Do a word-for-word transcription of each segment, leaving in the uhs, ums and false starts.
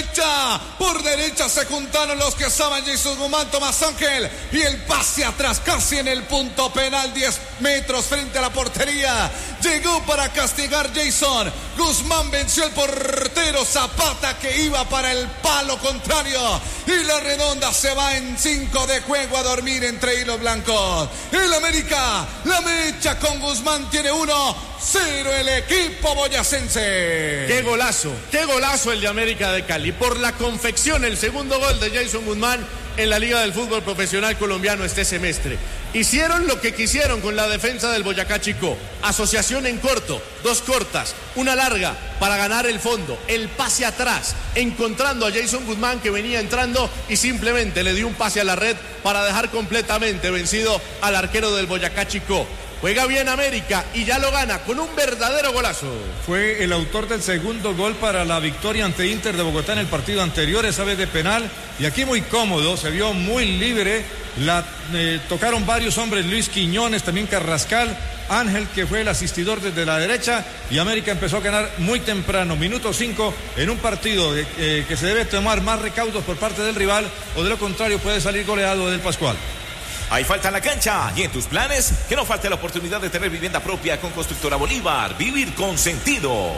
derecha. Por derecha se juntaron los que estaban: Jason Guzmán, Tomás Ángel, y el pase atrás casi en el punto penal, diez metros frente a la portería. Llegó para castigar Jason Guzmán, venció el portero Zapata, que iba para el palo contrario, y la redonda se va en cinco de juego a dormir entre hilos blancos. El América la mecha con Guzmán, tiene uno cero el equipo boyacense. Qué golazo, qué golazo el de América de Cali. Por la confección, el segundo gol de Jason Guzmán en la Liga del Fútbol Profesional Colombiano este semestre. Hicieron lo que quisieron con la defensa del Boyacá Chicó. Asociación en corto, dos cortas, una larga para ganar el fondo. El pase atrás, encontrando a Jason Guzmán, que venía entrando, y simplemente le dio un pase a la red para dejar completamente vencido al arquero del Boyacá Chicó. Juega bien América y ya lo gana con un verdadero golazo. Fue el autor del segundo gol para la victoria ante Inter de Bogotá en el partido anterior, esa vez de penal, y aquí muy cómodo, se vio muy libre. La eh, tocaron varios hombres: Luis Quiñones, también Carrascal, Ángel, que fue el asistidor desde la derecha, y América empezó a ganar muy temprano, minuto cinco, en un partido de, eh, que se debe tomar más recaudos por parte del rival, o de lo contrario puede salir goleado del Pascual. Hay falta en la cancha y en tus planes, que no falte la oportunidad de tener vivienda propia con Constructora Bolívar. Vivir con sentido.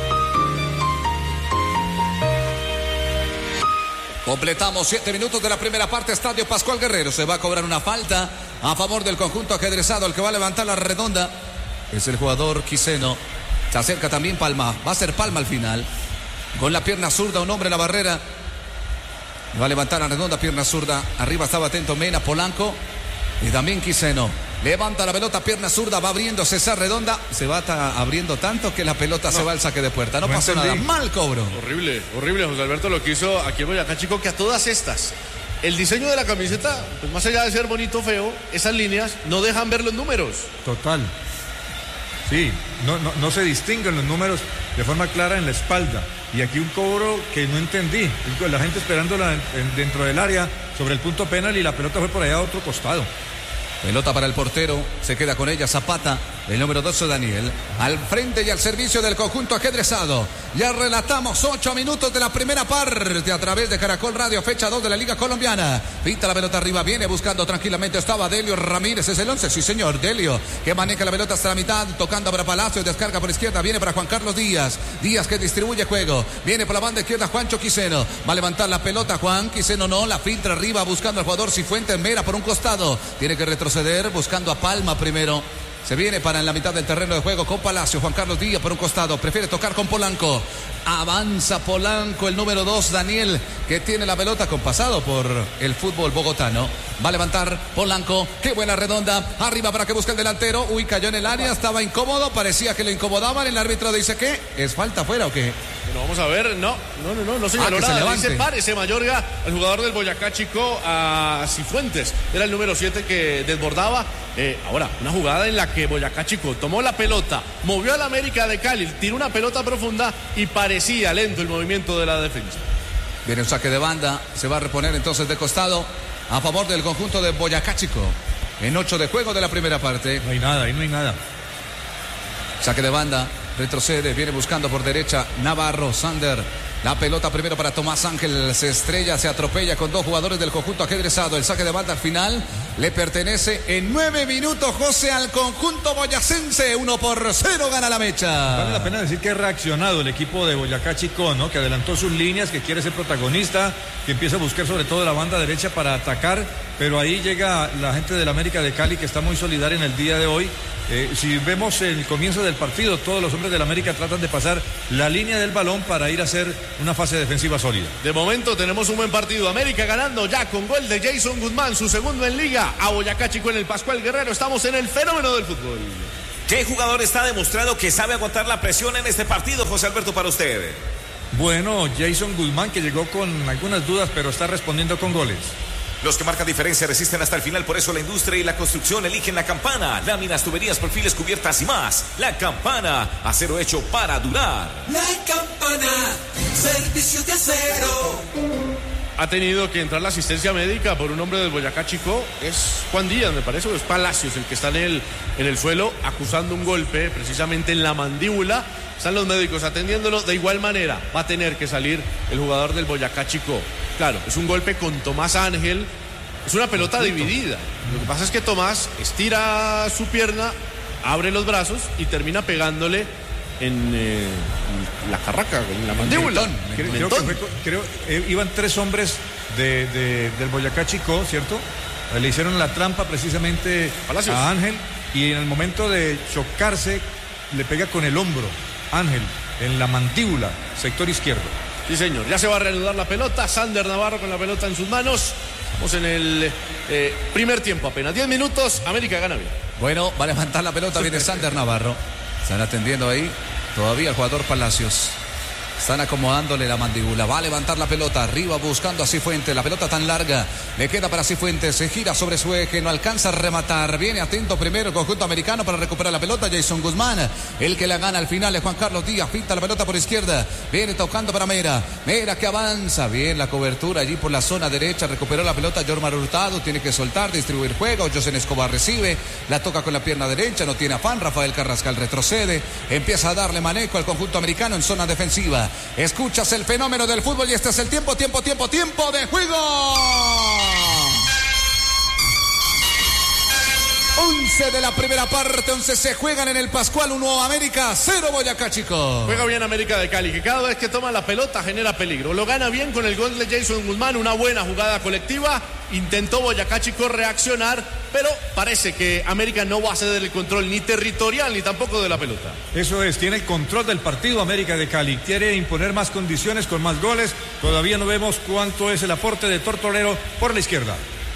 Completamos siete minutos de la primera parte. Estadio Pascual Guerrero. Se va a cobrar una falta a favor del conjunto ajedrezado. El que va a levantar la redonda es el jugador Quiseno. Se acerca también Palma. Va a ser Palma al final. Con la pierna zurda, un hombre en la barrera. Va a levantar la redonda, pierna zurda. Arriba estaba atento Mena, Polanco y también Quiseno. Levanta la pelota, pierna zurda, va abriéndose esa redonda. Se va abriendo tanto que la pelota no. se va al saque de puerta. No, no pasó entendí. nada. Mal cobro. Horrible, horrible, José Alberto, lo que hizo aquí en Boyacá Chico, que a todas estas, el diseño de la camiseta, pues más allá de ser bonito o feo, esas líneas no dejan ver los números. Total. Sí, no, no, no se distinguen los números de forma clara en la espalda. Y aquí un cobro que no entendí. La gente esperándola dentro del área sobre el punto penal, y la pelota fue por allá a otro costado. Pelota para el portero, se queda con ella Zapata, el número doce Daniel, al frente y al servicio del conjunto ajedrezado. Ya relatamos ocho minutos de la primera parte a través de Caracol Radio, fecha dos de la Liga Colombiana. Pinta la pelota arriba, viene buscando tranquilamente, estaba Delio Ramírez, es el once, sí señor, Delio, que maneja la pelota hasta la mitad, tocando para Palacio, descarga por izquierda, viene para Juan Carlos Díaz, Díaz que distribuye juego, viene por la banda izquierda Juancho Quiseno, va a levantar la pelota Juan Quiseno, no, la filtra arriba buscando al jugador Cifuentes Mera por un costado, tiene que retroceder buscando a Palma primero. Se viene para en la mitad del terreno de juego con Palacio. Juan Carlos Díaz por un costado. Prefiere tocar con Polanco. Avanza Polanco, el número dos, Daniel, que tiene la pelota compasado por el fútbol bogotano. Va a levantar Polanco. Qué buena redonda. Arriba para que busque el delantero. Uy, cayó en el área. Estaba incómodo. Parecía que le incomodaban. El árbitro dice que es falta fuera o qué. Bueno, vamos a ver. No, no, no, no, no señaló ah, nada. Dice párese Mayorga, el jugador del Boyacá Chico, a Cifuentes. Era el número siete que desbordaba. Eh, ahora, una jugada en la que Boyacá Chico tomó la pelota, movió al América de Cali, tiró una pelota profunda y parecía lento el movimiento de la defensa. Viene un saque de banda, se va a reponer entonces de costado a favor del conjunto de Boyacá Chico. En ocho de juego de la primera parte. No hay nada, ahí no hay nada. Saque de banda, retrocede, viene buscando por derecha Navarro, Sander. La pelota primero para Tomás Ángel, se estrella, se atropella con dos jugadores del conjunto ajedrezado. El saque de banda al final le pertenece en nueve minutos, José, al conjunto boyacense. Uno por cero gana la mecha. Vale la pena decir que ha reaccionado el equipo de Boyacá Chico, ¿no? Que adelantó sus líneas, que quiere ser protagonista, que empieza a buscar sobre todo la banda derecha para atacar. Pero ahí llega la gente del América de Cali, que está muy solidaria en el día de hoy. Eh, si vemos el comienzo del partido, todos los hombres del América tratan de pasar la línea del balón para ir a hacer una fase defensiva sólida. De momento tenemos un buen partido. América ganando ya con gol de Jason Guzmán, su segundo en Liga. A Boyacá Chico en el Pascual Guerrero. Estamos en el fenómeno del fútbol. ¿Qué jugador está demostrado que sabe aguantar la presión en este partido, José Alberto, para usted? Bueno, Jason Guzmán, que llegó con algunas dudas, pero está respondiendo con goles. Los que marcan diferencia resisten hasta el final, por eso la industria y la construcción eligen La Campana. Láminas, tuberías, perfiles, cubiertas y más. La Campana, acero hecho para durar. La Campana, servicios de acero. Ha tenido que entrar la asistencia médica por un hombre del Boyacá Chico. Es Juan Díaz, me parece, o es Palacios el que está en el, en el suelo acusando un golpe precisamente en la mandíbula. están los médicos atendiéndolo. De igual manera va a tener que salir el jugador del Boyacá Chicó. Claro, es un golpe con Tomás Ángel, es una pelota dividida. Lo que pasa es que Tomás estira su pierna, abre los brazos y termina pegándole en eh, la carraca, en la mandíbula. Creo, creo que fue, creo, eh, iban tres hombres de, de, del Boyacá Chicó, ¿cierto? Le hicieron la trampa precisamente Palacios. a Ángel y en el momento de chocarse le pega con el hombro Ángel en la mandíbula, sector izquierdo. Sí, señor, ya se va a reanudar la pelota. Sander Navarro con la pelota en sus manos. Estamos en el eh, primer tiempo, apenas diez minutos. América gana bien. Bueno, va a levantar la pelota, viene Sander Navarro. Están atendiendo ahí todavía el jugador Palacios. Están acomodándole la mandíbula. Va a levantar la pelota arriba buscando a Cifuentes. La pelota tan larga. Le queda para Cifuentes. Se gira sobre su eje. No alcanza a rematar. Viene atento primero el conjunto americano para recuperar la pelota. Jason Guzmán. El que la gana al final es Juan Carlos Díaz. Pinta la pelota por izquierda. Viene tocando para Mera. Mera que avanza. Bien la cobertura allí por la zona derecha. Recuperó la pelota Jormar Hurtado. Tiene que soltar, distribuir juego. Josen Escobar recibe. La toca con la pierna derecha. No tiene afán. Rafael Carrascal retrocede. Empieza a darle manejo al conjunto americano en zona defensiva. Escuchas el fenómeno del fútbol y este es el tiempo, tiempo, tiempo, tiempo de juego. once de la primera parte, once se juegan en el Pascual, uno América, cero Boyacá Chicó. Juega bien América de Cali, que cada vez que toma la pelota genera peligro. Lo gana bien con el gol de Jason Guzmán, una buena jugada colectiva. Intentó Boyacá Chicó reaccionar, pero parece que América no va a ceder el control ni territorial ni tampoco de la pelota. Eso es, tiene el control del partido América de Cali. Quiere imponer más condiciones con más goles. Todavía no vemos cuánto es el aporte de Tortorero por la izquierda.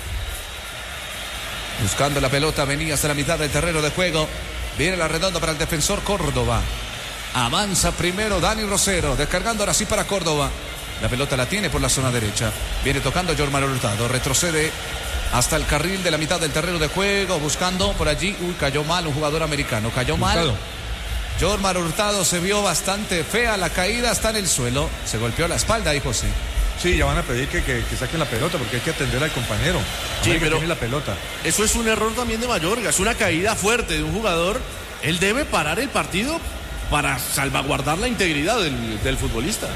Buscando la pelota, venía hasta la mitad del terreno de juego. Viene la redonda para el defensor Córdoba. Avanza primero Dani Rosero, descargando ahora sí para Córdoba. La pelota la tiene por la zona derecha. Viene tocando Jormar Hurtado. Retrocede hasta el carril de la mitad del terreno de juego. Buscando por allí. Uy, cayó mal un jugador americano. Cayó mal. Jormar Hurtado se vio bastante fea la caída. Está en el suelo. Se golpeó la espalda ahí, José. Sí, ya van a pedir que, que, que saquen la pelota porque hay que atender al compañero. Sí, América pero tiene la pelota. Eso es un error también de Mayorga. Es una caída fuerte de un jugador. Él debe parar el partido para salvaguardar la integridad del, del futbolista.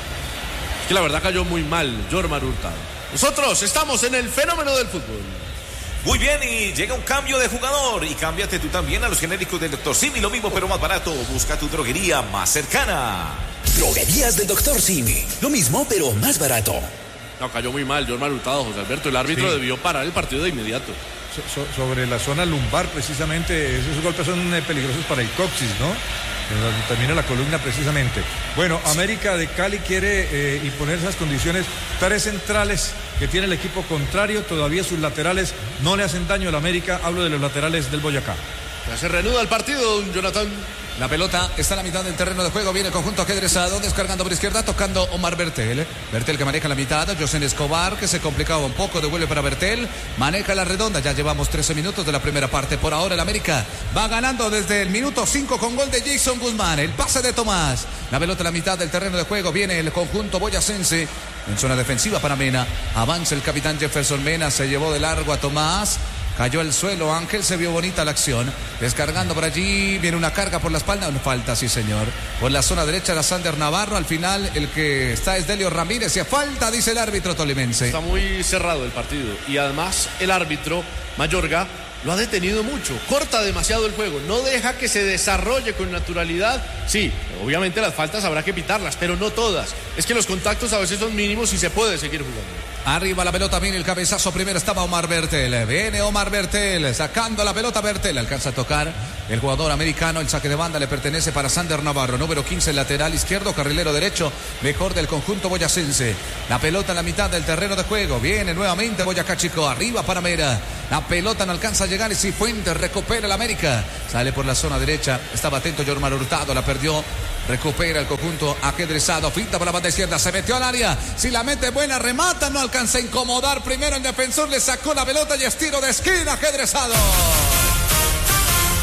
Es que la verdad cayó muy mal Jormar Hurtado. Nosotros estamos en el fenómeno del fútbol. Muy bien, y llega un cambio de jugador. Y cámbiate tú también a los genéricos del doctor Simi. Lo mismo pero más barato. Busca tu droguería más cercana. Droguerías del doctor Simi. Lo mismo pero más barato. No, cayó muy mal Jormar Hurtado, José Alberto. El árbitro sí. debió parar el partido de inmediato. So, so, sobre la zona lumbar, precisamente, esos golpes son eh, peligrosos para el coxis, ¿no? Donde termina la columna precisamente. Bueno, América de Cali quiere eh, imponer esas condiciones. Tres centrales que tiene el equipo contrario, todavía sus laterales no le hacen daño al América. Hablo de los laterales del Boyacá. Ya se reanuda el partido, Jonathan. La pelota está a la mitad del terreno de juego. Viene el conjunto ajedrezado, descargando por izquierda, tocando Omar Bertel. Bertel que maneja la mitad. Josen Escobar que se complicaba un poco, devuelve para Bertel. Maneja la redonda. Ya llevamos trece minutos de la primera parte. Por ahora el América va ganando desde el minuto cinco con gol de Jason Guzmán. El pase de Tomás. La pelota a la mitad del terreno de juego. Viene el conjunto boyacense en zona defensiva para Mena. Avanza el capitán Jefferson Mena. Se llevó de largo a Tomás. Cayó al suelo Ángel, se vio bonita la acción. Descargando por allí, viene una carga por la espalda. Una falta, sí señor. Por la zona derecha era Sander Navarro. Al final el que está es Delio Ramírez. Y falta, dice el árbitro tolimense. Está muy cerrado el partido. Y además el árbitro Mayorga lo ha detenido mucho. Corta demasiado el juego. No deja que se desarrolle con naturalidad. Sí, obviamente las faltas habrá que pitarlas, pero no todas. Es que los contactos a veces son mínimos y se puede seguir jugando. Arriba la pelota, viene el cabezazo. Primero estaba Omar Bertel. Viene Omar Bertel sacando la pelota. Bertel alcanza a tocar el jugador americano. El saque de banda le pertenece para Sander Navarro. Número quince, lateral izquierdo, carrilero derecho. Mejor del conjunto boyacense. La pelota en la mitad del terreno de juego. Viene nuevamente Boyacá Chicó. Arriba para Mera. La pelota no alcanza a llegar y Cifuentes recupera el América. Sale por la zona derecha. Estaba atento Jormar Hurtado. La perdió. Recupera el conjunto ajedrezado. Finta por la banda izquierda. Se metió al área. Si la mete buena, remata. No alcanza a incomodar. Primero el defensor le sacó la pelota y es tiro de esquina ajedrezado.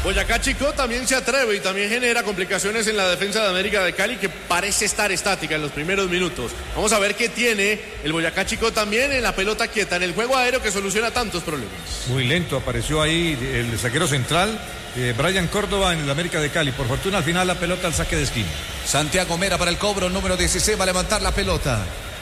Boyacá Chicó también se atreve y también genera complicaciones en la defensa de América de Cali, que parece estar estática en los primeros minutos. Vamos a ver qué tiene el Boyacá Chicó también en la pelota quieta, en el juego aéreo que soluciona tantos problemas. Muy lento, apareció ahí el zaguero central, eh, Brian Córdoba en el América de Cali. Por fortuna al final la pelota al saque de esquina. Santiago Mera para el cobro, número dieciséis, va a levantar la pelota.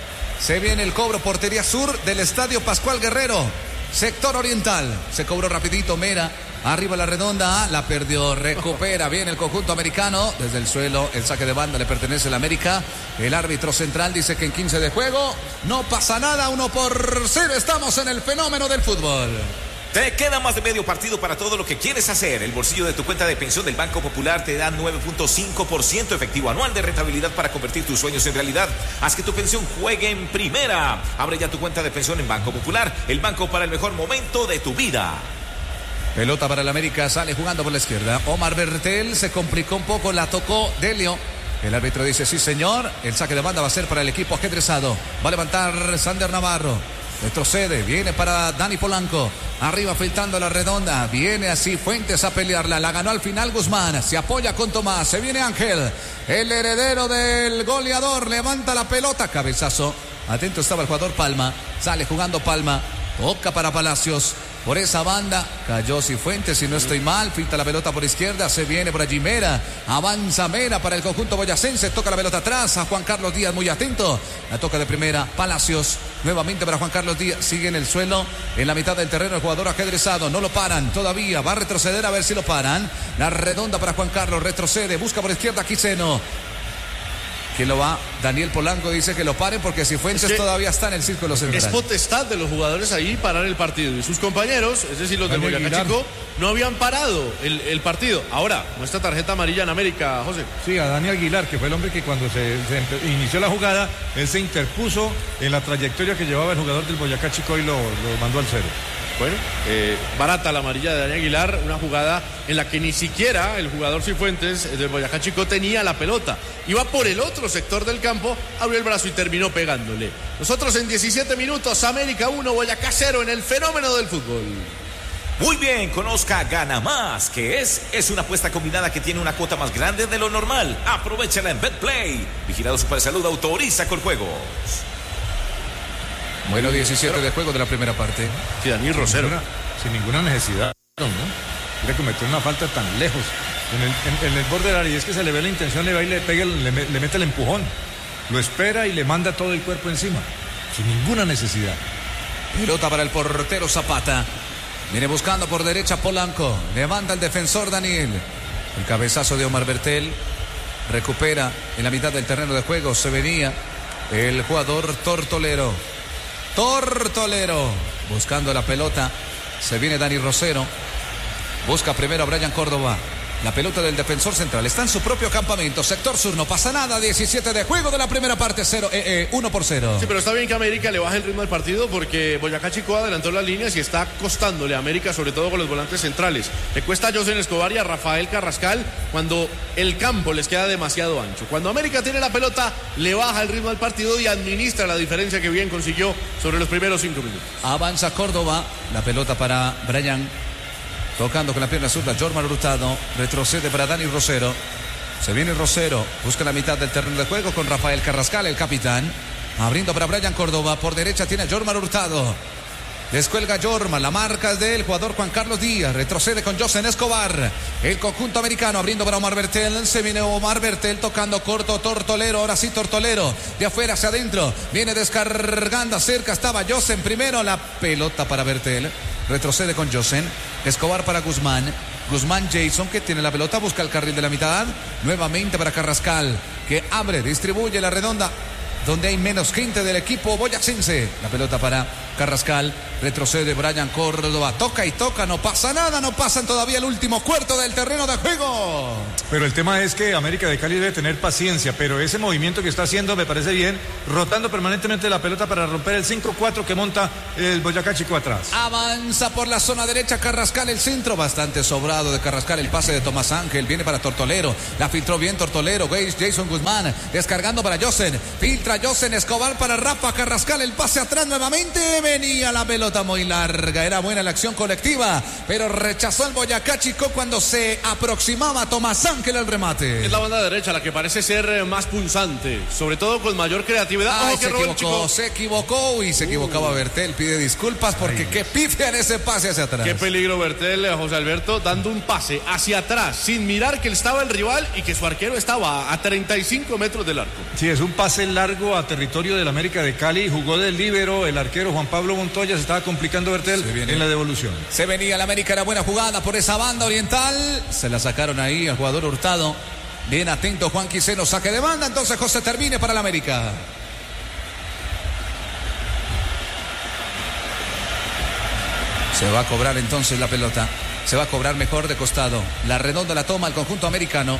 Se viene el cobro, portería sur del Estadio Pascual Guerrero, sector oriental. Se cobró rapidito Mera. Arriba la redonda, la perdió, recupera bien el conjunto americano. Desde el suelo, el saque de banda le pertenece al América. El árbitro central dice que en quince de juego no pasa nada, uno por cero. Estamos en el fenómeno del fútbol. Te queda más de medio partido para todo lo que quieres hacer. El bolsillo de tu cuenta de pensión del Banco Popular te da nueve punto cinco por ciento efectivo anual de rentabilidad para convertir tus sueños en realidad. Haz que tu pensión juegue en primera. Abre ya tu cuenta de pensión en Banco Popular, el banco para el mejor momento de tu vida. Pelota para el América, sale jugando por la izquierda. Omar Bertel se complicó un poco, la tocó Delio. El árbitro dice sí señor, el saque de banda va a ser para el equipo ajedrezado. Va a levantar Sander Navarro. Retrocede, viene para Dani Polanco. Arriba filtrando la redonda. Viene así Fuentes a pelearla. La ganó al final Guzmán. Se apoya con Tomás. Se viene Ángel. El heredero del goleador. Levanta la pelota. Cabezazo. Atento estaba el jugador Palma. Sale jugando Palma. Toca para Palacios. Por esa banda cayó Cifuentes, si no estoy mal, filtra la pelota por izquierda, se viene por allí Mera, avanza Mera para el conjunto boyacense, toca la pelota atrás a Juan Carlos Díaz, muy atento, la toca de primera, Palacios, nuevamente para Juan Carlos Díaz, sigue en el suelo, en la mitad del terreno el jugador ajedrezado, no lo paran todavía, va a retroceder a ver si lo paran, la redonda para Juan Carlos, retrocede, busca por izquierda Quiseno. ¿Quién lo va? Daniel Polanco dice que lo paren porque Cifuentes es que todavía está en el círculo central. Es potestad de los jugadores ahí parar el partido. Y sus compañeros, es decir, los de Boyacá Chicó, no habían parado el, el partido. Ahora, muestra tarjeta amarilla en América, José. Sí, a Daniel Aguilar, que fue el hombre que cuando se, se inició la jugada, él se interpuso en la trayectoria que llevaba el jugador del Boyacá Chicó y lo, lo mandó al cero. Bueno, eh, barata la amarilla de Daniel Aguilar, una jugada en la que ni siquiera el jugador Cifuentes del Boyacá Chicó tenía la pelota. Iba por el otro sector del campo, abrió el brazo y terminó pegándole. Nosotros en diecisiete minutos, América uno, Boyacá cero en el fenómeno del fútbol. Muy bien, conozca Gana Más, que es, es una apuesta combinada que tiene una cuota más grande de lo normal. Aprovechala en BetPlay. Vigilado Supersalud, autoriza con juegos. Bueno, diecisiete de juego de la primera parte. Sí, Daniel Rosero. Sin ninguna, sin ninguna necesidad, ¿no? Quiere cometer una falta tan lejos. En el, en, en el borde del área, y es que se le ve la intención, le va y le pega, le, le mete el empujón. Lo espera y le manda todo el cuerpo encima. Sin ninguna necesidad. Pelota para el portero Zapata. Viene buscando por derecha Polanco. Levanta el defensor Daniel. El cabezazo de Omar Bertel. Recupera en la mitad del terreno de juego. Se venía el jugador Tortolero. Tortolero buscando la pelota. Se viene Dani Rosero. Busca primero a Brian Córdoba. La pelota del defensor central está en su propio campamento. Sector sur, no pasa nada. diecisiete de juego de la primera parte. cero, eh, eh, uno por cero. Sí, pero está bien que América le baje el ritmo al partido porque Boyacá Chicó adelantó las líneas y está costándole a América, sobre todo con los volantes centrales. Le cuesta a José Escobar y a Rafael Carrascal cuando el campo les queda demasiado ancho. Cuando América tiene la pelota, le baja el ritmo al partido y administra la diferencia que bien consiguió sobre los primeros cinco minutos. Avanza Córdoba. La pelota para Brian. Tocando con la pierna zurda, Jorman Hurtado. Retrocede para Dani Rosero. Se viene Rosero. Busca la mitad del terreno de juego con Rafael Carrascal, el capitán. Abriendo para Brian Córdoba. Por derecha tiene a Jorman Hurtado. Descuelga Jorman. La marca es del jugador Juan Carlos Díaz. Retrocede con José Escobar. El conjunto americano abriendo para Omar Bertel. Se viene Omar Bertel tocando corto Tortolero. Ahora sí Tortolero. De afuera hacia adentro. Viene descargando. Cerca estaba Josen primero. La pelota para Bertel. Retrocede con Josen. Escobar para Guzmán. Guzmán Jason que tiene la pelota. Busca el carril de la mitad. Nuevamente para Carrascal. Que abre, distribuye la redonda. Donde hay menos gente del equipo boyacense. La pelota para Carrascal. Retrocede Brian Córdoba. Toca y toca. No pasa nada. No pasan todavía el último cuarto del terreno de juego. Pero el tema es que América de Cali debe tener paciencia. Pero ese movimiento que está haciendo me parece bien. Rotando permanentemente la pelota para romper el cinco cuatro que monta el Boyacá Chicó atrás. Avanza por la zona derecha Carrascal. El centro bastante sobrado de Carrascal. El pase de Tomás Ángel. Viene para Tortolero. La filtró bien Tortolero. Jason Guzmán. Descargando para Josen. Filtra Josen Escobar para Rafa Carrascal. El pase atrás nuevamente. venía la pelota muy larga. Era buena la acción colectiva, pero rechazó el Boyacá Chico cuando se aproximaba Tomás Ángel al remate. Es la banda derecha la que parece ser más punzante, sobre todo con mayor creatividad. Ay, oh, se equivocó, se equivocó y se equivocaba uh. Bertel. Pide disculpas porque Ay. qué pifia en ese pase hacia atrás. Qué peligro Bertel, José Alberto, dando un pase hacia atrás sin mirar que estaba el rival y que su arquero estaba a treinta y cinco metros del arco. Sí, es un pase largo a territorio del América de Cali. Jugó del líbero el arquero Juan Pablo Montoya. Se estaba complicando Bertel en la devolución. Se venía el América, era buena jugada por esa banda oriental. Se la sacaron ahí al jugador Hurtado. Bien atento Juan Quiseno, saque de banda. Entonces José termine para el América. Se va a cobrar entonces la pelota. Se va a cobrar mejor de costado. La redonda la toma el conjunto americano.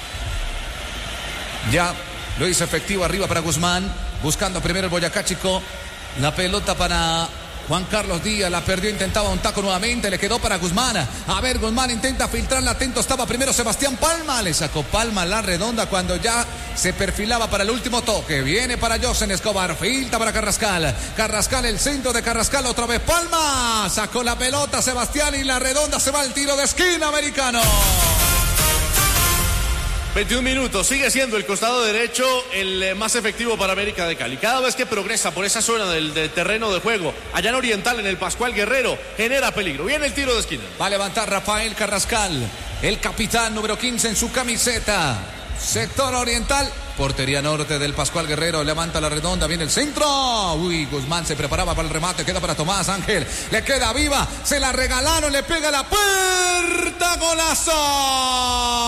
Ya lo hizo efectivo arriba para Guzmán. Buscando primero el Boyacá Chico. La pelota para Juan Carlos Díaz. La perdió, intentaba un taco nuevamente. Le quedó para Guzmán. A ver, Guzmán intenta filtrarla. Atento estaba primero Sebastián Palma. Le sacó Palma la redonda cuando ya se perfilaba para el último toque. Viene para Josen Escobar. Filtra para Carrascal. Carrascal, el centro de Carrascal. Otra vez Palma. Sacó la pelota Sebastián y la redonda se va al tiro de esquina americano. veintiún minutos, sigue siendo el costado derecho el más efectivo para América de Cali. Cada vez que progresa por esa zona del, del terreno de juego, allá en Oriental, en el Pascual Guerrero, genera peligro. Viene el tiro de esquina. Va a levantar Rafael Carrascal, el capitán número quince en su camiseta. Sector oriental, portería norte del Pascual Guerrero, levanta la redonda, viene el centro. Uy, Guzmán se preparaba para el remate, queda para Tomás Ángel, le queda viva, se la regalaron, le pega la puerta, golazo.